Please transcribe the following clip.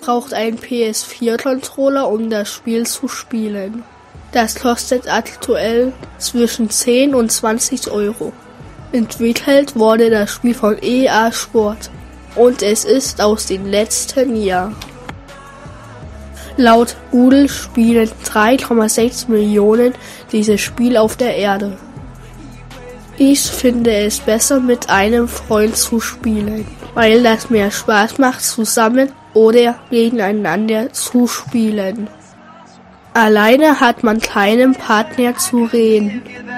braucht einen PS4-Controller, um das Spiel zu spielen. Das kostet aktuell zwischen 10 und 20 Euro. Entwickelt wurde das Spiel von EA Sport und es ist aus dem letzten Jahr. Laut Google spielen 3,6 Millionen dieses Spiel auf der Erde. Ich finde es besser, mit einem Freund zu spielen, weil das mehr Spaß macht, zusammen oder gegeneinander zu spielen. Alleine hat man keinen Partner zu reden.